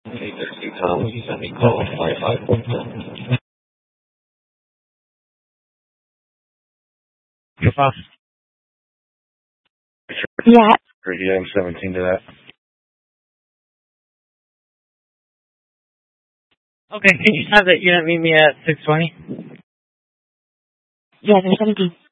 Tom, you sent me call 55. Yeah. Yeah, I'm 17 to that. Okay, can you have that unit meet me at 620? Yeah, there's 17.